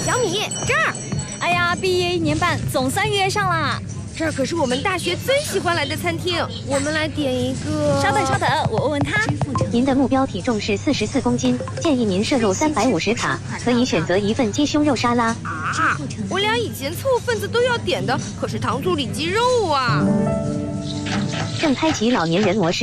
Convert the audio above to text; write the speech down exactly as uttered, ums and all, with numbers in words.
小米这儿。 哎呀，毕业一年半，总算约上啦。 这儿可是我们大学最喜欢来的餐厅，我们来点一个。 稍等，稍等，我问问他。 您的目标体重是四十四公斤，建议您摄入三百五十卡，可以选择一份鸡胸肉沙拉。 啊，我俩以前凑份子都要点的，可是糖醋里脊肉啊。 正开启老年人模式。